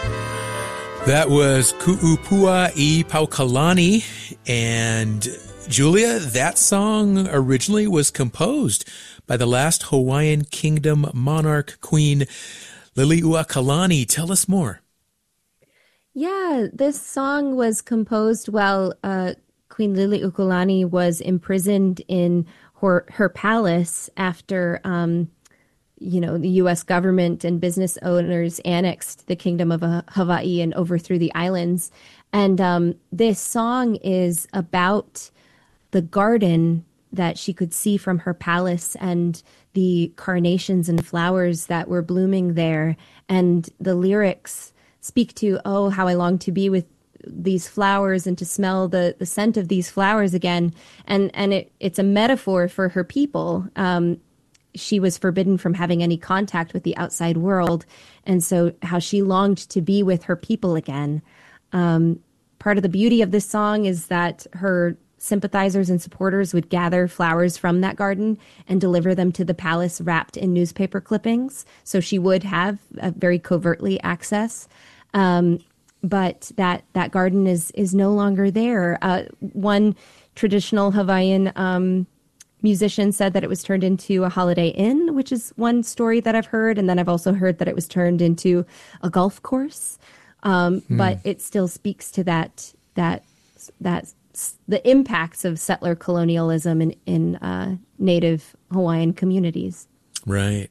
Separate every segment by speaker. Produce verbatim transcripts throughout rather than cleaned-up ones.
Speaker 1: That was Ku'upua i Paukalani. And Julia, that song originally was composed by the last Hawaiian Kingdom monarch, Queen Liliuokalani. Tell us more.
Speaker 2: Yeah, this song was composed while uh, Queen Liliuokalani was imprisoned in her, her palace after um, you know, the U S government and business owners annexed the Kingdom of Hawaii and overthrew the islands. And um, this song is about the garden that she could see from her palace and the carnations and flowers that were blooming there. And the lyrics speak to, oh, how I long to be with these flowers and to smell the, the scent of these flowers again. And and it, it's a metaphor for her people. Um, she was forbidden from having any contact with the outside world. And so how she longed to be with her people again. Um, part of the beauty of this song is that her sympathizers and supporters would gather flowers from that garden and deliver them to the palace wrapped in newspaper clippings. So she would have a very covertly access. Um, but that, that garden is, is no longer there. Uh, one traditional Hawaiian, um, musician said that it was turned into a Holiday Inn, which is one story that I've heard. And then I've also heard that it was turned into a golf course. Um, hmm. But it still speaks to that, that, that, the impacts of settler colonialism in, in uh, native Hawaiian communities.
Speaker 1: Right.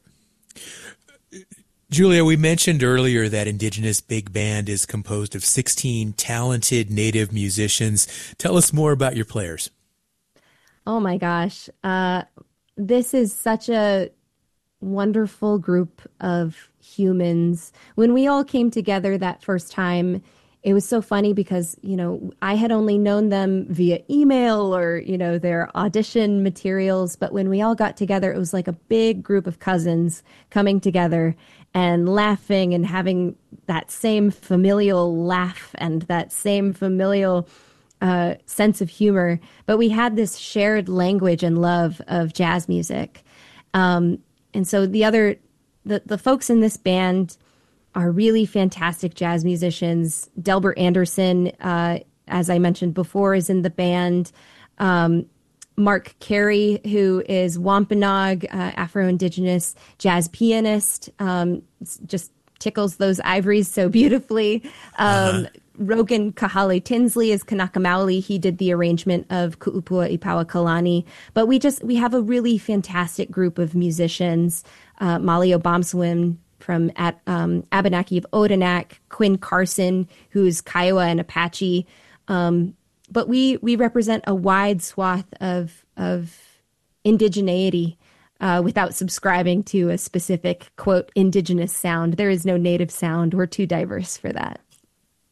Speaker 1: Julia, we mentioned earlier that Indigenous Big Band is composed of sixteen talented native musicians. Tell us more about your players.
Speaker 2: Oh my gosh. Uh, this is such a wonderful group of humans. When we all came together that first time, it was so funny because, you know, I had only known them via email or, you know, their audition materials. But when we all got together, it was like a big group of cousins coming together and laughing and having that same familial laugh and that same familial Uh, sense of humor, but we had this shared language and love of jazz music. Um, and so the other, the, the folks in this band are really fantastic jazz musicians. Delbert Anderson, uh, as I mentioned before, is in the band. Um, Mark Carey, who is Wampanoag, uh, Afro-Indigenous jazz pianist, um, just tickles those ivories so beautifully. Um, uh-huh. Rogan Kahale Tinsley is Kanaka Maoli. He did the arrangement of Ku'upua i Paukalani. But we just, we have a really fantastic group of musicians. Uh, Molly Obomsawin from at, um, Abenaki of Odanak, Quinn Carson, who's Kiowa and Apache. Um, but we, we represent a wide swath of, of indigeneity, uh, without subscribing to a specific, quote, indigenous sound. There is no native sound. We're too diverse for that.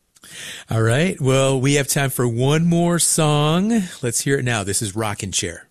Speaker 1: All right. Well, we have time for one more song. Let's hear it now. This is Rockin' Chair.